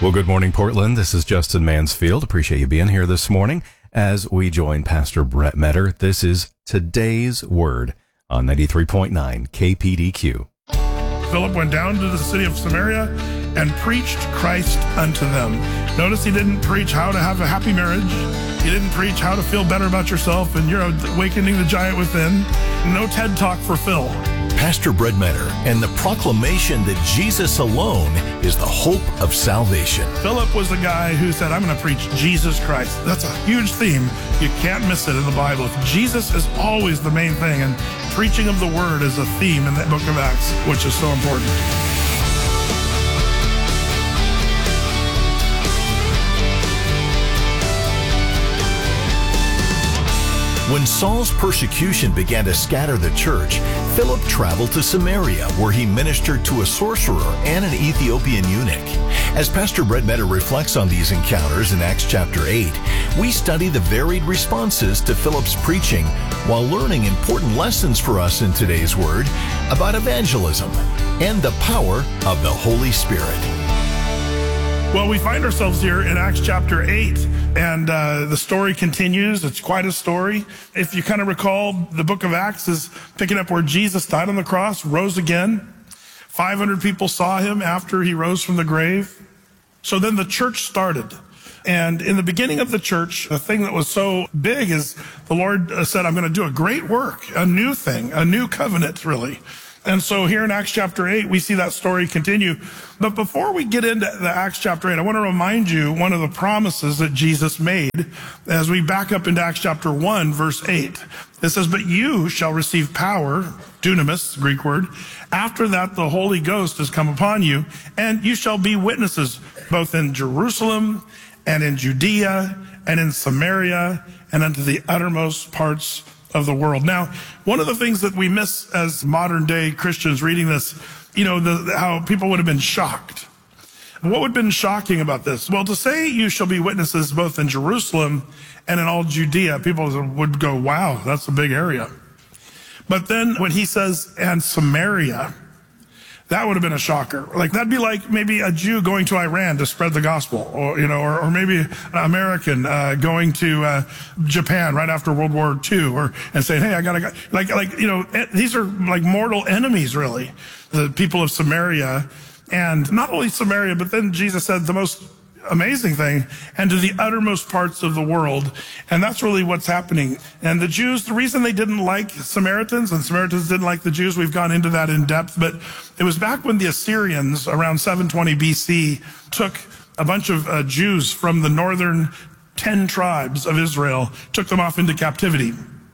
Well, good morning, Portland. This is Justin Mansfield. Appreciate you being here this morning as we join Pastor Brett Metter. This is Today's Word on 93.9 KPDQ. Philip went down to the city of Samaria and preached Christ unto them. Notice he didn't preach how to have a happy marriage. He didn't preach how to feel better about yourself and you're awakening the giant within. No TED Talk for Phil. Pastor Brett Metter and the proclamation that Jesus alone is the hope of salvation. Philip was the guy who said, I'm going to preach Jesus Christ. That's a huge theme. You can't miss it in the Bible. Jesus is always the main thing, and preaching of the word is a theme in the book of Acts, which is so important. When Saul's persecution began to scatter the church, Philip traveled to Samaria, where he ministered to a sorcerer and an Ethiopian eunuch. As Pastor Brett Metter reflects on these encounters in Acts chapter 8, we study the varied responses to Philip's preaching while learning important lessons for us in today's Word about evangelism and the power of the Holy Spirit. Well, we find ourselves here in Acts chapter 8, and the story continues. It's quite a story. If you kind of recall, the book of Acts is picking up where Jesus died on the cross, rose again. 500 people saw him after he rose from the grave. So then the church started. And in the beginning of the church, the thing that was so big is the Lord said, I'm going to do a great work, a new thing, a new covenant, really. And so here in Acts chapter 8, we see that story continue. But before we get into the Acts chapter 8, I want to remind you one of the promises that Jesus made as we back up into Acts chapter 1, verse 8. It says, but you shall receive power, dunamis, Greek word. After that, the Holy Ghost has come upon you, and you shall be witnesses both in Jerusalem and in Judea and in Samaria and unto the uttermost parts of the world. Now, one of the things that we miss as modern day Christians reading this, how people would have been shocked. What would have been shocking about this? Well, to say you shall be witnesses both in Jerusalem and in all Judea, people would go, wow, that's a big area. But then when he says, and Samaria, that would have been a shocker. Like, that'd be like maybe a Jew going to Iran to spread the gospel, or maybe an American going to Japan right after World War II, and saying, hey, I gotta go. These are like mortal enemies, really, the people of Samaria. And not only Samaria, but then Jesus said the most amazing thing, and to the uttermost parts of the world. And that's really what's happening. And the Jews, the reason they didn't like Samaritans, and Samaritans didn't like the Jews, we've gone into that in depth, but it was back when the Assyrians, around 720 BC, took a bunch of Jews from the northern 10 tribes of Israel, took them off into captivity.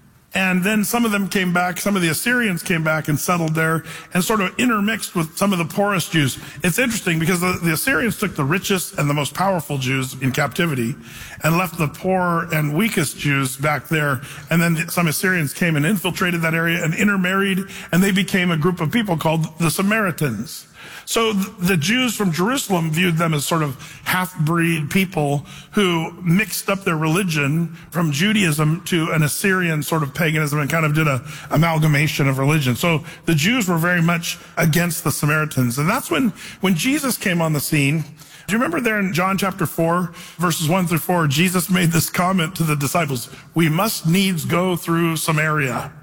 And then some of them came back, some of the Assyrians came back and settled there and sort of intermixed with some of the poorest Jews. It's interesting because the Assyrians took the richest and the most powerful Jews in captivity and left the poor and weakest Jews back there. And then some Assyrians came and infiltrated that area and intermarried, and they became a group of people called the Samaritans. So the Jews from Jerusalem viewed them as sort of half-breed people who mixed up their religion from Judaism to an Assyrian sort of paganism and kind of did a amalgamation of religion. So the Jews were very much against the Samaritans. And that's when Jesus came on the scene. Do you remember there in John chapter 4, verses 1 through 4, Jesus made this comment to the disciples, we must needs go through Samaria.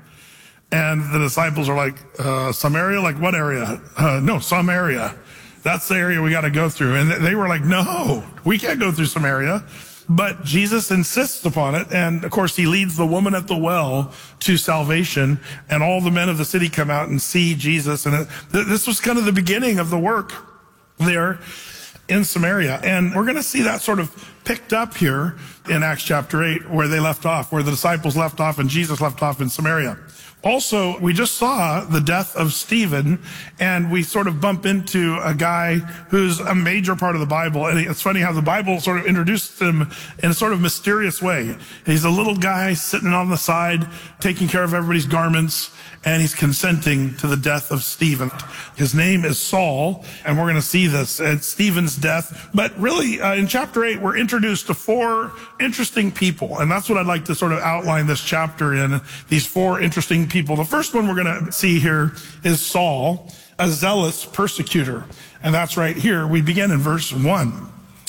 And the disciples are like, Samaria? Like what area? No, Samaria. That's the area we got to go through. And they were like, no, we can't go through Samaria. But Jesus insists upon it. And of course, he leads the woman at the well to salvation. And all the men of the city come out and see Jesus. And this was kind of the beginning of the work there in Samaria. And we're going to see that sort of picked up here in Acts chapter 8, where they left off, where the disciples left off and Jesus left off in Samaria. Also, we just saw the death of Stephen, and we sort of bump into a guy who's a major part of the Bible. And it's funny how the Bible sort of introduced him in a sort of mysterious way. He's a little guy sitting on the side, taking care of everybody's garments, and he's consenting to the death of Stephen. His name is Saul, and we're going to see this at Stephen's death. But really, in chapter 8, we're introduced to 4 interesting people, and that's what I'd like to sort of outline this chapter in, these 4 interesting people. The first one we're going to see here is Saul, a zealous persecutor, and that's right here. We begin in verse 1.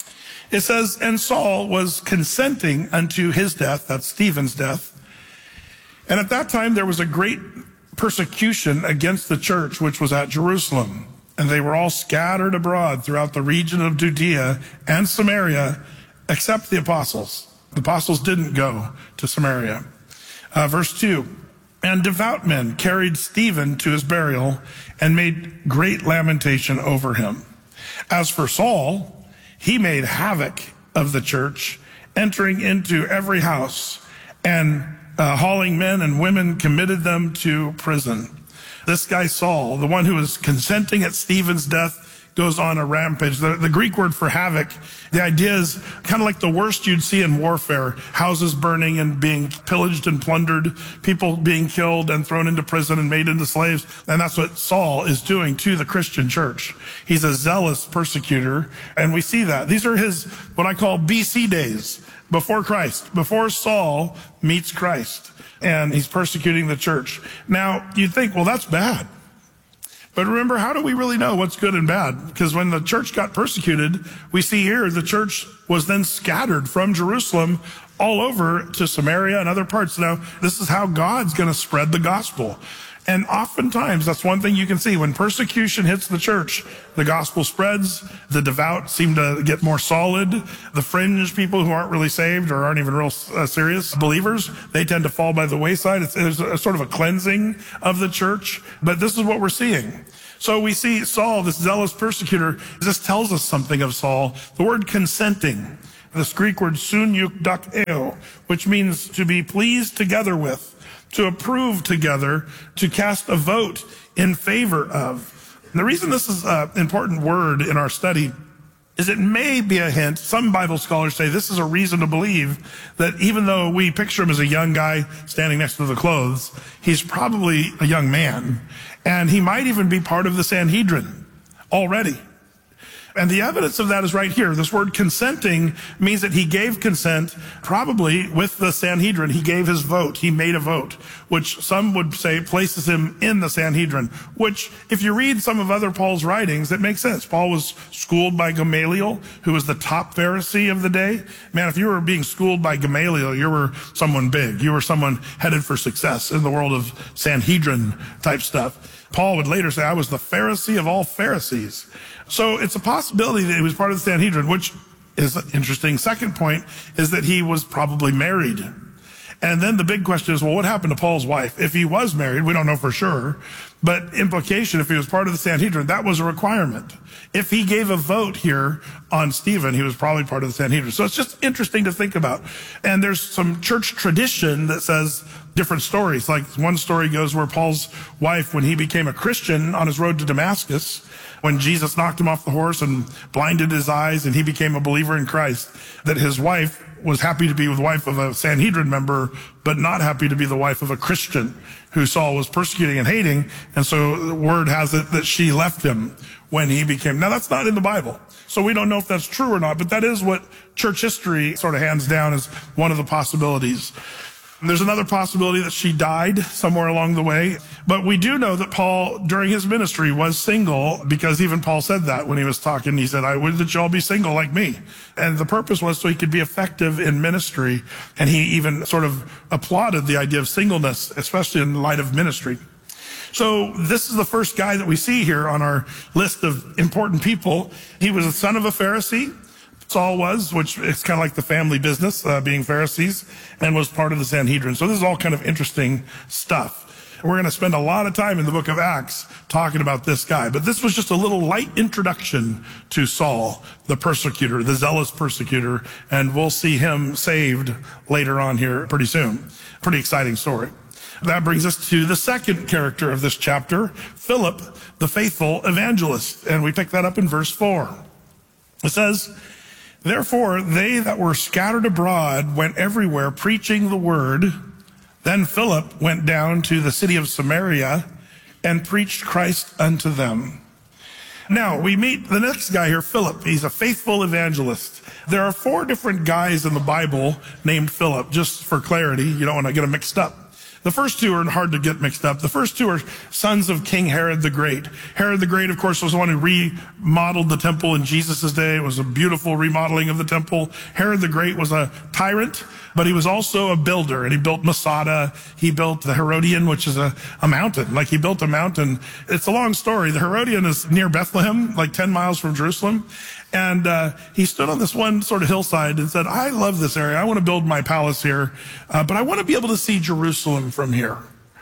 It says, and Saul was consenting unto his death, that's Stephen's death. And at that time there was a great persecution against the church, which was at Jerusalem. And they were all scattered abroad throughout the region of Judea and Samaria, except the apostles. The apostles didn't go to Samaria. Verse 2, and devout men carried Stephen to his burial and made great lamentation over him. As for Saul, he made havoc of the church, entering into every house and hauling men and women, committed them to prison. This guy Saul, the one who was consenting at Stephen's death, goes on a rampage. The Greek word for havoc, the idea is kind of like the worst you'd see in warfare. Houses burning and being pillaged and plundered, people being killed and thrown into prison and made into slaves. And that's what Saul is doing to the Christian church. He's a zealous persecutor, and we see that. These are his, what I call BC days, before Christ, before Saul meets Christ. And he's persecuting the church. Now, you'd think, well, that's bad. But remember, how do we really know what's good and bad? Because when the church got persecuted, we see here the church was then scattered from Jerusalem all over to Samaria and other parts. Now, this is how God's going to spread the gospel. And oftentimes, that's one thing you can see. When persecution hits the church, the gospel spreads. The devout seem to get more solid. The fringe people who aren't really saved or aren't even real serious believers, they tend to fall by the wayside. There's a sort of a cleansing of the church. But this is what we're seeing. So we see Saul, this zealous persecutor. This tells us something of Saul. The word consenting, this Greek word sunukdakeo, which means to be pleased together with, to approve together, to cast a vote in favor of. And the reason this is an important word in our study is it may be a hint. Some Bible scholars say this is a reason to believe that even though we picture him as a young guy standing next to the clothes, he's probably a young man. And he might even be part of the Sanhedrin already. And the evidence of that is right here. This word consenting means that he gave consent, probably with the Sanhedrin. He gave his vote. He made a vote, which some would say places him in the Sanhedrin, which if you read some of other Paul's writings, it makes sense. Paul was schooled by Gamaliel, who was the top Pharisee of the day. Man, if you were being schooled by Gamaliel, you were someone big. You were someone headed for success in the world of Sanhedrin type stuff. Paul would later say, I was the Pharisee of all Pharisees. So it's a possibility that he was part of the Sanhedrin, which is interesting. Second point is that he was probably married. And then the big question is, well, what happened to Paul's wife? If he was married, we don't know for sure, but implication, if he was part of the Sanhedrin, that was a requirement. If he gave a vote here on Stephen, he was probably part of the Sanhedrin. So it's just interesting to think about. And there's some church tradition that says different stories. Like one story goes where Paul's wife, when he became a Christian on his road to Damascus, when Jesus knocked him off the horse and blinded his eyes and he became a believer in Christ, that his wife was happy to be the wife of a Sanhedrin member, but not happy to be the wife of a Christian who Saul was persecuting and hating. And so the word has it that she left him when he became. Now that's not in the Bible, so we don't know if that's true or not, but that is what church history sort of hands down as one of the possibilities. There's another possibility that she died somewhere along the way. But we do know that Paul, during his ministry, was single, because even Paul said that when he was talking. He said, I would that you all be single like me. And the purpose was so he could be effective in ministry. And he even sort of applauded the idea of singleness, especially in light of ministry. So this is the first guy that we see here on our list of important people. He was the son of a Pharisee. Saul was, which is kind of like the family business, being Pharisees, and was part of the Sanhedrin. So this is all kind of interesting stuff. We're going to spend a lot of time in the book of Acts talking about this guy. But this was just a little light introduction to Saul, the persecutor, the zealous persecutor. And we'll see him saved later on here pretty soon. Pretty exciting story. That brings us to the second character of this chapter, Philip, the faithful evangelist. And we pick that up in verse 4. It says, therefore, they that were scattered abroad went everywhere preaching the word. Then Philip went down to the city of Samaria and preached Christ unto them. Now, we meet the next guy here, Philip. He's a faithful evangelist. There are 4 different guys in the Bible named Philip, just for clarity. You don't want to get them mixed up. The first two are hard to get mixed up. The first two are sons of King Herod the Great. Herod the Great, of course, was the one who remodeled the temple in Jesus' day. It was a beautiful remodeling of the temple. Herod the Great was a tyrant, but he was also a builder, and he built Masada. He built the Herodian, which is a mountain. Like, he built a mountain. It's a long story. The Herodian is near Bethlehem, like 10 miles from Jerusalem. And he stood on this one sort of hillside and said, I love this area. I want to build my palace here, but I want to be able to see Jerusalem from here.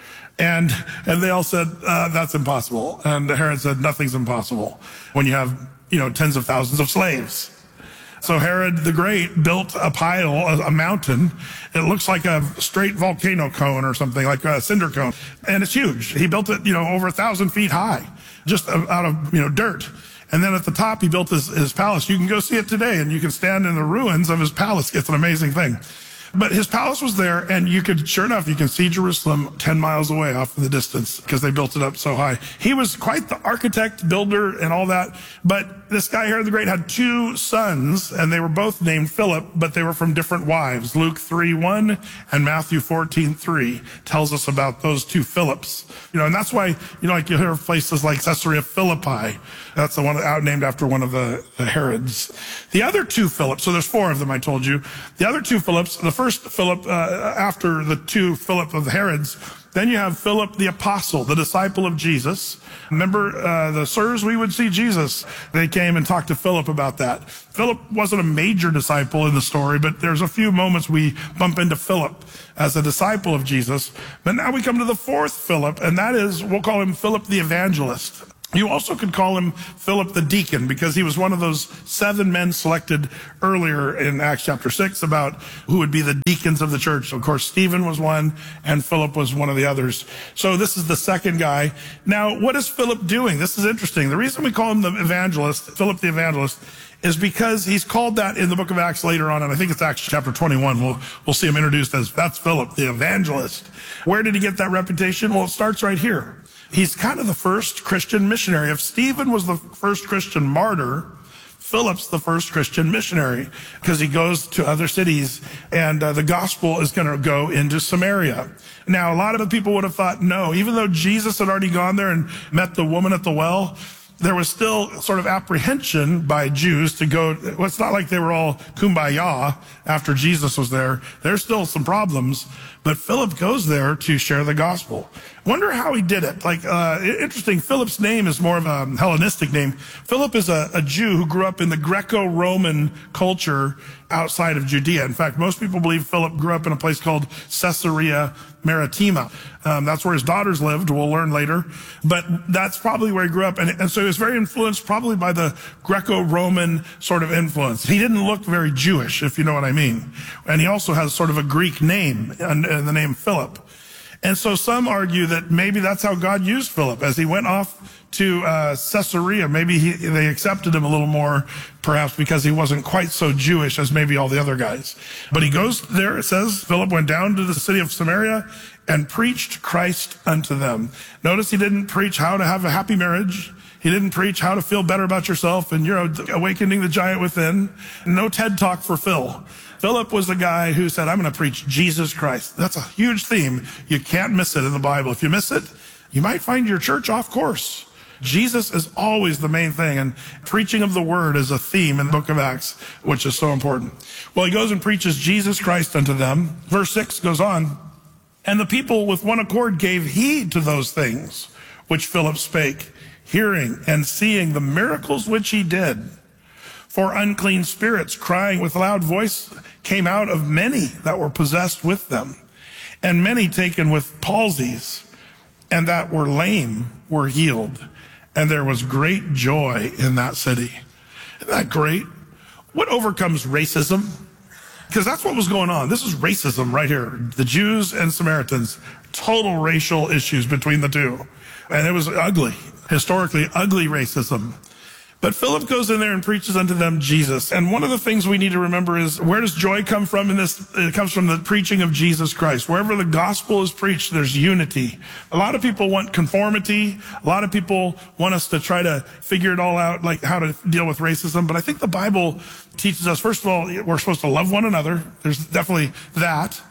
And they all said, that's impossible. And Herod said, nothing's impossible when you have, tens of thousands of slaves. So Herod the Great built a pile, a mountain. It looks like a straight volcano cone or something, like a cinder cone. And it's huge. He built it, over 1,000 feet high, just out of, dirt. And then at the top, he built his palace. You can go see it today, and you can stand in the ruins of his palace. It's an amazing thing. But his palace was there, and sure enough, you can see Jerusalem 10 miles away off in the distance because they built it up so high. He was quite the architect, builder, and all that. But this guy, Herod the Great, had two sons, and they were both named Philip, but they were from different wives. Luke 3:1 and Matthew 14:3 tells us about those two Philips. And that's why, like you hear places like Caesarea Philippi. That's the one out named after one of the Herods. The other two Philips, so there's four of them, I told you. The other two Philips, the first Philip, after the two Philip of the Herods, then you have Philip the apostle, the disciple of Jesus. Remember the sirs, we would see Jesus. They came and talked to Philip about that. Philip wasn't a major disciple in the story, but there's a few moments we bump into Philip as a disciple of Jesus. But now we come to the fourth Philip, and that is, we'll call him Philip the evangelist. You also could call him Philip the deacon, because he was one of those 7 men selected earlier in Acts chapter 6 about who would be the deacons of the church. Of course, Stephen was one, and Philip was one of the others. So this is the second guy. Now, what is Philip doing? This is interesting. The reason we call him the evangelist, Philip the evangelist, is because he's called that in the book of Acts later on, and I think it's Acts chapter 21. We'll see him introduced as, that's Philip the evangelist. Where did he get that reputation? Well, it starts right here. He's kind of the first Christian missionary. If Stephen was the first Christian martyr, Philip's the first Christian missionary, because he goes to other cities, and the gospel is going to go into Samaria. Now, a lot of the people would have thought, no, even though Jesus had already gone there and met the woman at the well, there was still sort of apprehension by Jews to go. Well, it's not like they were all kumbaya after Jesus was there. There's still some problems, but Philip goes there to share the gospel. Wonder how he did it. Interesting, Philip's name is more of a Hellenistic name. Philip is a Jew who grew up in the Greco-Roman culture outside of Judea. In fact, most people believe Philip grew up in a place called Caesarea Maritima. That's where his daughters lived. We'll learn later. But that's probably where he grew up. And so he was very influenced probably by the Greco-Roman sort of influence. He didn't look very Jewish, if you know what I mean. And he also has sort of a Greek name, and the name Philip. And so some argue that maybe that's how God used Philip. As he went off to Caesarea, maybe they accepted him a little more, perhaps because he wasn't quite so Jewish as maybe all the other guys. But he goes there, it says, Philip went down to the city of Samaria and preached Christ unto them. Notice he didn't preach how to have a happy marriage. He didn't preach how to feel better about yourself and you're awakening the giant within. No TED Talk for Phil. Philip was the guy who said, I'm going to preach Jesus Christ. That's a huge theme. You can't miss it in the Bible. If you miss it, you might find your church off course. Jesus is always the main thing, and preaching of the word is a theme in the book of Acts, which is so important. Well, he goes and preaches Jesus Christ unto them. Verse 6 goes on, and the people with one accord gave heed to those things which Philip spake, hearing and seeing the miracles which he did. For unclean spirits, crying with loud voice, came out of many that were possessed with them, and many taken with palsies, and that were lame were healed. And there was great joy in that city. Isn't that great? What overcomes racism? Because that's what was going on. This is racism right here. The Jews and Samaritans, total racial issues between the two. And it was ugly, historically ugly racism. But Philip goes in there and preaches unto them Jesus. And one of the things we need to remember is, where does joy come from in this? It comes from the preaching of Jesus Christ. Wherever the gospel is preached, there's unity. A lot of people want conformity. A lot of people want us to try to figure it all out, like how to deal with racism. But I think the Bible teaches us, first of all, we're supposed to love one another. There's definitely that.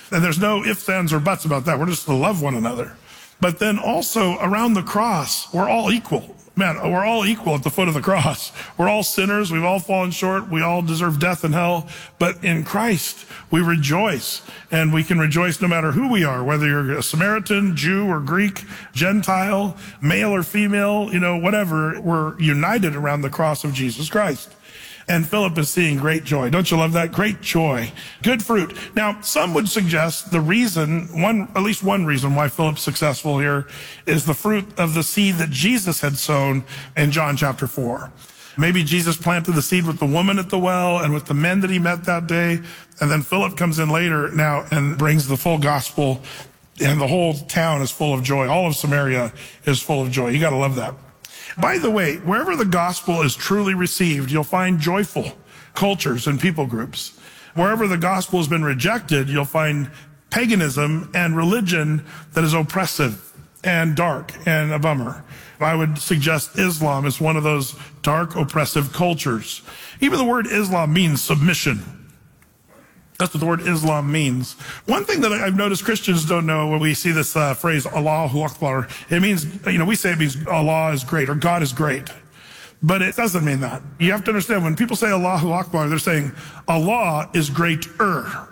And there's no ifs, ands, or buts about that. We're just to love one another. But then also around the cross, we're all equal. Man, we're all equal at the foot of the cross. We're all sinners. We've all fallen short. We all deserve death and hell. But in Christ, we rejoice. And we can rejoice no matter who we are, whether you're a Samaritan, Jew or Greek, Gentile, male or female, whatever. We're united around the cross of Jesus Christ. And Philip is seeing great joy. Don't you love that? Great joy. Good fruit. Now, some would suggest the reason, at least one reason why Philip's successful here is the fruit of the seed that Jesus had sown in John chapter 4. Maybe Jesus planted the seed with the woman at the well and with the men that he met that day. And then Philip comes in later now and brings the full gospel, and the whole town is full of joy. All of Samaria is full of joy. You got to love that. By the way, wherever the gospel is truly received, you'll find joyful cultures and people groups. Wherever the gospel has been rejected, you'll find paganism and religion that is oppressive and dark and a bummer. I would suggest Islam is one of those dark, oppressive cultures. Even the word Islam means submission. That's what the word Islam means. One thing that I've noticed Christians don't know when we see this phrase, Allahu Akbar, it means, we say it means Allah is great or God is great. But it doesn't mean that. You have to understand, when people say Allahu Akbar, they're saying Allah is greater.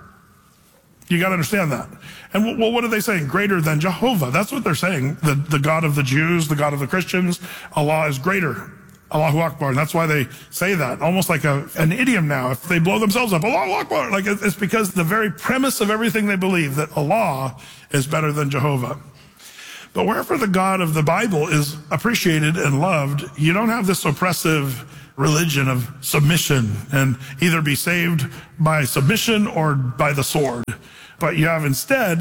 You got to understand that. And well, what are they saying? Greater than Jehovah. That's what they're saying. The God of the Jews, the God of the Christians, Allah is greater. Allahu Akbar. And that's why they say that, almost like an idiom now. If they blow themselves up, Allahu Akbar. Like, it's because the very premise of everything they believe, that Allah is better than Jehovah. But wherever the God of the Bible is appreciated and loved, you don't have this oppressive religion of submission and either be saved by submission or by the sword. But you have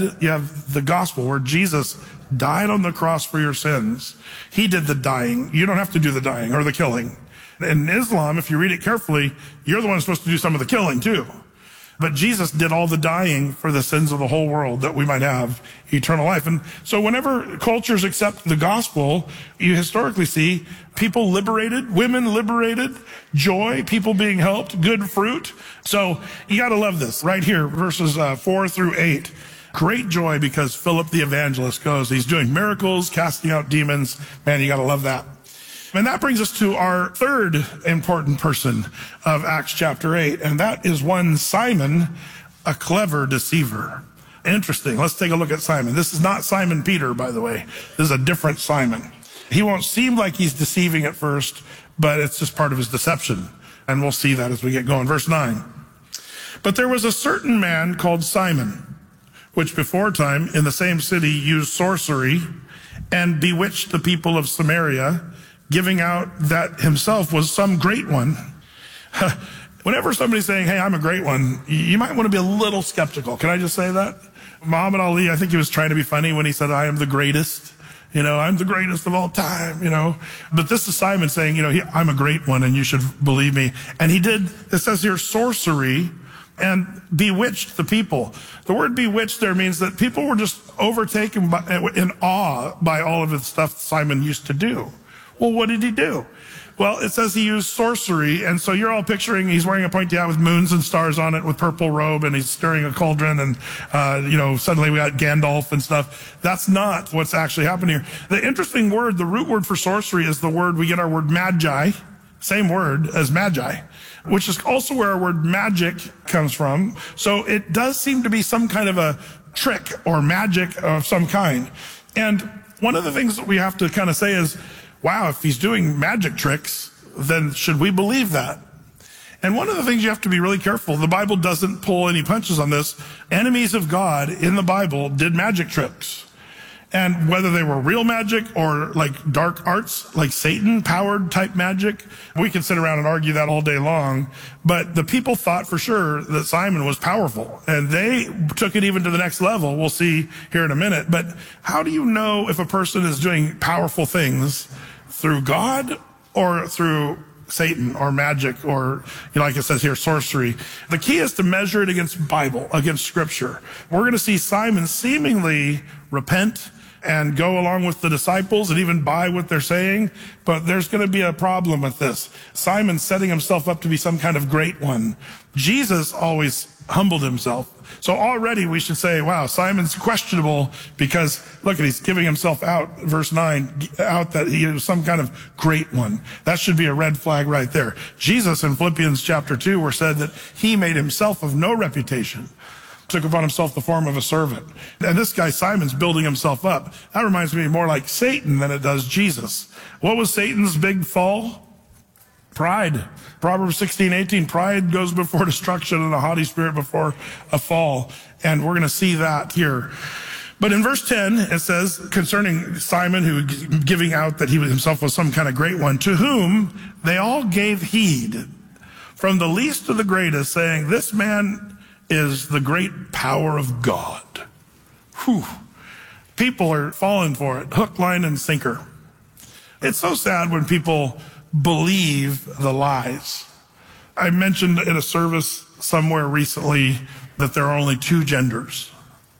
the gospel where Jesus died on the cross for your sins. He did the dying. You don't have to do the dying or the killing. In Islam, if you read it carefully, you're the one supposed to do some of the killing too. But Jesus did all the dying for the sins of the whole world that we might have eternal life. And so whenever cultures accept the gospel, you historically see people liberated, women liberated, joy, people being helped, good fruit. So you got to love this right here, verses 4 through 8. Great joy because Philip the evangelist goes. He's doing miracles, casting out demons. Man, you got to love that. And that brings us to our third important person of Acts chapter 8, and that is one Simon, a clever deceiver. Interesting. Let's take a look at Simon. This is not Simon Peter, by the way. This is a different Simon. He won't seem like he's deceiving at first, but it's just part of his deception. And we'll see that as we get going. Verse 9. But there was a certain man called Simon, which before time in the same city used sorcery and bewitched the people of Samaria, giving out that himself was some great one. Whenever somebody's saying, hey, I'm a great one, you might want to be a little skeptical. Can I just say that? Muhammad Ali, I think he was trying to be funny when he said, I am the greatest. I'm the greatest of all time, But this is Simon saying, I'm a great one and you should believe me. And he did, it says here, sorcery and bewitched the people. The word bewitched there means that people were just overtaken in awe by all of the stuff Simon used to do. Well, what did he do? Well, it says he used sorcery, and so you're all picturing he's wearing a pointy hat with moons and stars on it with purple robe, and he's stirring a cauldron, and, suddenly we got Gandalf and stuff. That's not what's actually happening here. The interesting word, the root word for sorcery is the word, we get our word magi, same word as magi, which is also where our word magic comes from. So it does seem to be some kind of a trick or magic of some kind. And one of the things that we have to kind of say is, wow, if he's doing magic tricks, then should we believe that? And one of the things you have to be really careful, the Bible doesn't pull any punches on this. Enemies of God in the Bible did magic tricks. And whether they were real magic or like dark arts, like Satan-powered type magic, we can sit around and argue that all day long. But the people thought for sure that Simon was powerful, and they took it even to the next level. We'll see here in a minute. But how do you know if a person is doing powerful things through God or through Satan or magic or, like it says here, sorcery? The key is to measure it against Bible, against Scripture. We're going to see Simon seemingly repent and go along with the disciples and even buy what they're saying. But there's going to be a problem with this. Simon's setting himself up to be some kind of great one. Jesus always humbled himself. So already we should say, wow, Simon's questionable because look, he's giving himself out, verse 9, out that he is some kind of great one. That should be a red flag right there. Jesus in Philippians chapter 2 were said that he made himself of no reputation, took upon himself the form of a servant. And this guy Simon's building himself up. That reminds me more like Satan than it does Jesus. What was Satan's big fall? Pride. Proverbs 16:18, pride goes before destruction and a haughty spirit before a fall. And we're going to see that here. But in verse 10, it says, concerning Simon, who was giving out that he himself was some kind of great one, to whom they all gave heed, from the least to the greatest, saying, this man is the great power of God. Whew. People are falling for it, hook, line, and sinker. It's so sad when people believe the lies. I mentioned in a service somewhere recently that there are only two genders.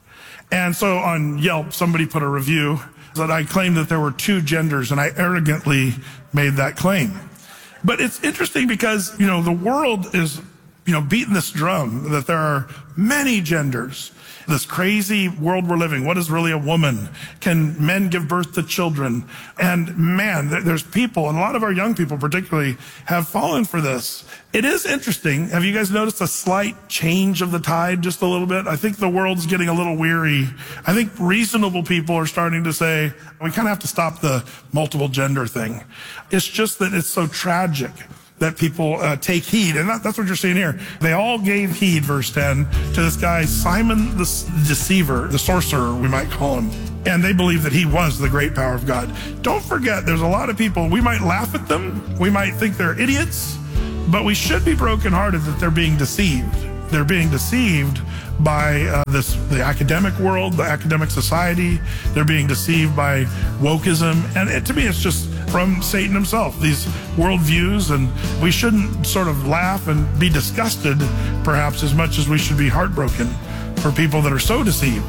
And so on Yelp, somebody put a review that I claimed that there were two genders, and I arrogantly made that claim. But it's interesting because, the world is, beating this drum that there are many genders. This crazy world we're living. What is really a woman? Can men give birth to children? And man, there's people, and a lot of our young people particularly, have fallen for this. It is interesting. Have you guys noticed a slight change of the tide just a little bit? I think the world's getting a little weary. I think reasonable people are starting to say, we kind of have to stop the multiple gender thing. It's just that it's so tragic that people take heed. And that's what you're seeing here. They all gave heed, verse 10, to this guy, Simon the deceiver, the sorcerer, we might call him. And they believe that he was the great power of God. Don't forget, there's a lot of people, we might laugh at them, we might think they're idiots, but we should be brokenhearted that they're being deceived. They're being deceived by the academic world, the academic society. They're being deceived by wokeism. And to me, it's just from Satan himself, these worldviews. And we shouldn't sort of laugh and be disgusted, perhaps, as much as we should be heartbroken for people that are so deceived.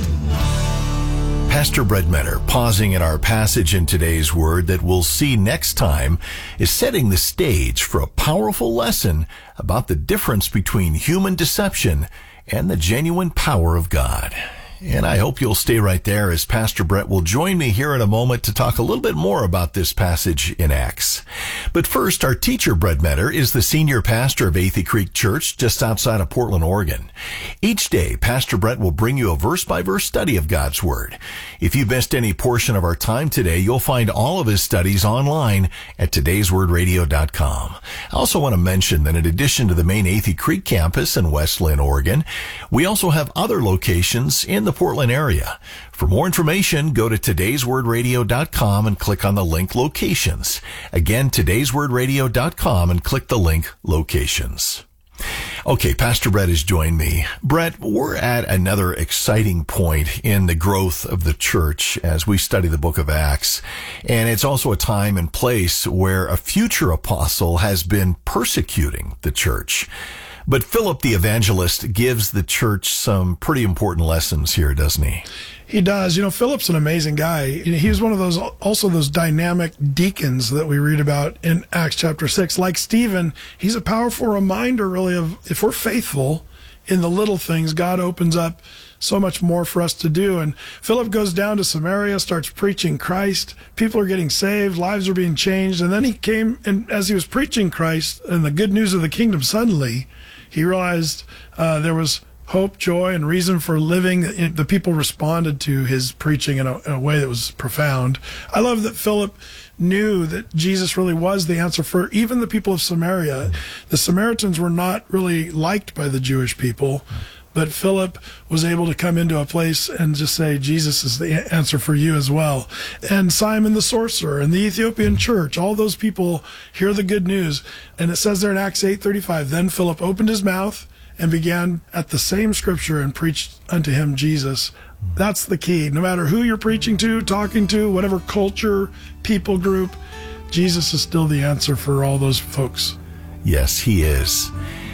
Pastor Brett Metter, pausing in our passage in today's word that we'll see next time, is setting the stage for a powerful lesson about the difference between human deception and the genuine power of God. And I hope you'll stay right there as Pastor Brett will join me here in a moment to talk a little bit more about this passage in Acts. But first, our teacher, Brett Metter, is the senior pastor of Athey Creek Church just outside of Portland, Oregon. Each day, Pastor Brett will bring you a verse-by-verse study of God's Word. If you missed any portion of our time today, you'll find all of his studies online at todayswordradio.com. I also want to mention that in addition to the main Athey Creek campus in West Linn, Oregon, we also have other locations in the Portland area. For more information, go to todayswordradio.com and click on the link Locations. Again, todayswordradio.com and click the link Locations. Okay, Pastor Brett has joined me. Brett, we're at another exciting point in the growth of the church as we study the book of Acts. And it's also a time and place where a future apostle has been persecuting the church. But Philip the evangelist gives the church some pretty important lessons here, doesn't he? He does. Philip's an amazing guy. He was one of those dynamic deacons that we read about in Acts chapter 6. Like Stephen, he's a powerful reminder, really, of if we're faithful in the little things, God opens up so much more for us to do. And Philip goes down to Samaria, starts preaching Christ. People are getting saved, lives are being changed. And then he came, and as he was preaching Christ and the good news of the kingdom, suddenly he realized there was hope, joy, and reason for living. The people responded to his preaching in a way that was profound. I love that Philip knew that Jesus really was the answer for even the people of Samaria. The Samaritans were not really liked by the Jewish people, but Philip was able to come into a place and just say, Jesus is the answer for you as well. And Simon the sorcerer and the Ethiopian church, all those people hear the good news. And it says there in Acts 8:35, then Philip opened his mouth and began at the same scripture and preached unto him Jesus. That's the key. No matter who you're preaching to, talking to, whatever culture, people group, Jesus is still the answer for all those folks. Yes, he is.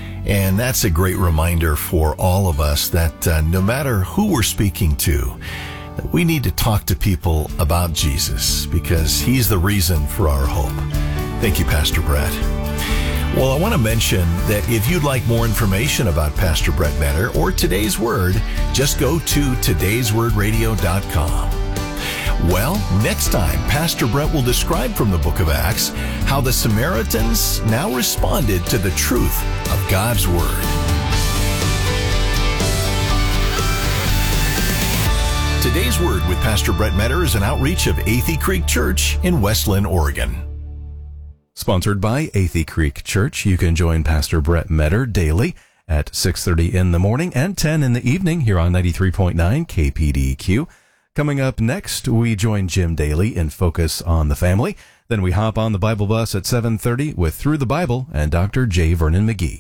And that's a great reminder for all of us that no matter who we're speaking to, that we need to talk to people about Jesus because he's the reason for our hope. Thank you, Pastor Brett. Well, I want to mention that if you'd like more information about Pastor Brett Metter or Today's Word, just go to todayswordradio.com. Well, next time, Pastor Brett will describe from the book of Acts how the Samaritans now responded to the truth of God's Word. Today's Word with Pastor Brett Metter is an outreach of Athey Creek Church in Westland, Oregon. Sponsored by Athey Creek Church. You can join Pastor Brett Metter daily at 6:30 in the morning and 10 in the evening here on 93.9 KPDQ. Coming up next, we join Jim Daly in Focus on the Family. Then we hop on the Bible bus at 7:30 with Through the Bible and Dr. J. Vernon McGee.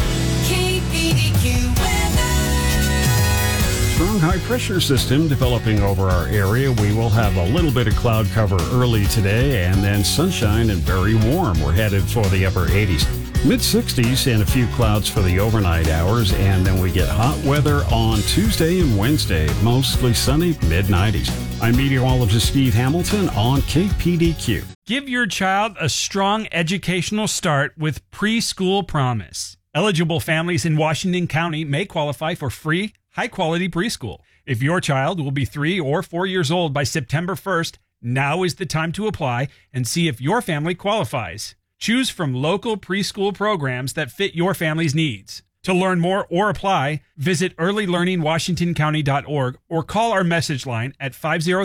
Strong high-pressure system developing over our area. We will have a little bit of cloud cover early today and then sunshine and very warm. We're headed for the upper 80s. Mid-60s and a few clouds for the overnight hours, and then we get hot weather on Tuesday and Wednesday. Mostly sunny, mid-90s. I'm meteorologist Steve Hamilton on KPDQ. Give your child a strong educational start with Preschool Promise. Eligible families in Washington County may qualify for free, high-quality preschool. If your child will be 3 or 4 years old by September 1st, now is the time to apply and see if your family qualifies. Choose from local preschool programs that fit your family's needs. To learn more or apply, visit earlylearningwashingtoncounty.org or call our message line at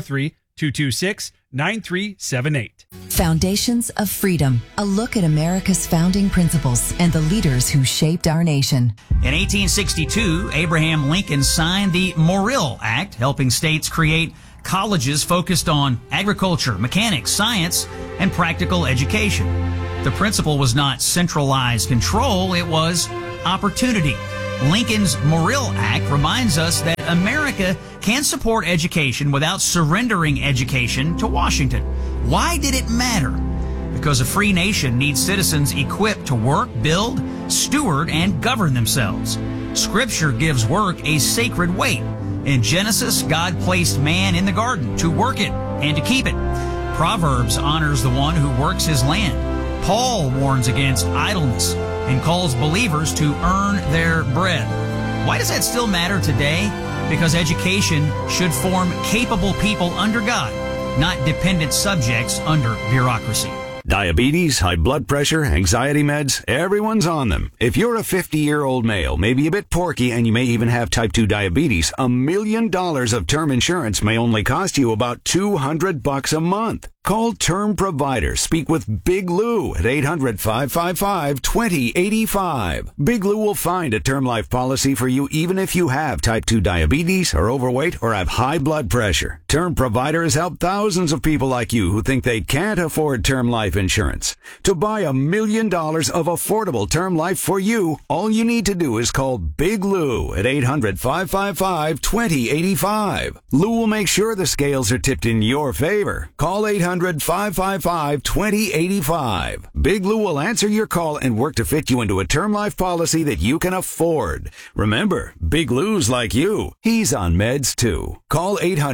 503-226-9378. Foundations of Freedom, a look at America's founding principles and the leaders who shaped our nation. In 1862, Abraham Lincoln signed the Morrill Act, helping states create colleges focused on agriculture, mechanics, science, and practical education. The principle was not centralized control, it was opportunity. Lincoln's Morrill Act reminds us that America can support education without surrendering education to Washington. Why did it matter? Because a free nation needs citizens equipped to work, build, steward, and govern themselves. Scripture gives work a sacred weight. In Genesis, God placed man in the garden to work it and to keep it. Proverbs honors the one who works his land. Paul warns against idleness and calls believers to earn their bread. Why does that still matter today? Because education should form capable people under God, not dependent subjects under bureaucracy. Diabetes, high blood pressure, anxiety meds, everyone's on them. If you're a 50-year-old male, maybe a bit porky, and you may even have type 2 diabetes, $1 million of term insurance may only cost you about $200 a month. Call Term Provider. Speak with Big Lou at 800-555-2085. Big Lou will find a term life policy for you even if you have type 2 diabetes, are overweight, or have high blood pressure. Term Provider has helped thousands of people like you who think they can't afford term life insurance. To buy $1 million of affordable term life for you, all you need to do is call Big Lou at 800-555-2085. Lou will make sure the scales are tipped in your favor. Call 800-555-2085. Big Lou will answer your call and work to fit you into a term life policy that you can afford. Remember, Big Lou's like you. He's on meds too. Call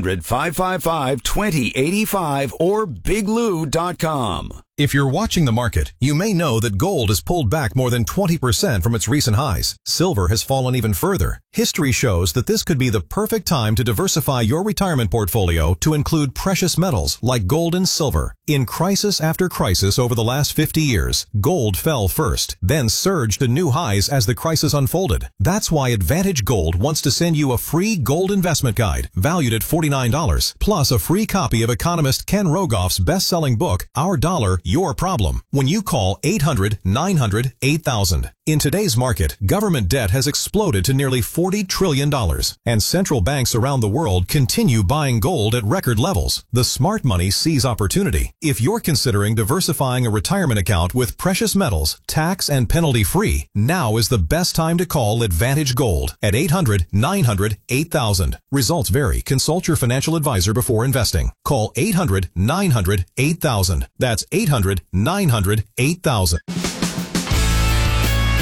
800-555-2085 or biglou.com. If you're watching the market, you may know that gold has pulled back more than 20% from its recent highs. Silver has fallen even further. History shows that this could be the perfect time to diversify your retirement portfolio to include precious metals like gold and silver. In crisis after crisis over the last 50 years, gold fell first, then surged to new highs as the crisis unfolded. That's why Advantage Gold wants to send you a free gold investment guide valued at $49, plus a free copy of economist Ken Rogoff's best-selling book, Our Dollar, Your Problem, when you call 800-900-8000. In today's market, government debt has exploded to nearly $40 trillion, and central banks around the world continue buying gold at record levels. The smart money sees opportunity. If you're considering diversifying a retirement account with precious metals, tax and penalty-free, now is the best time to call Advantage Gold at 800-900-8000. Results vary. Consult your financial advisor before investing. Call 800-900-8000. That's 800-900-8000.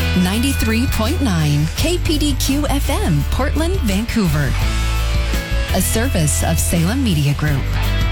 93.9 KPDQ FM, Portland, Vancouver. a service of Salem Media Group.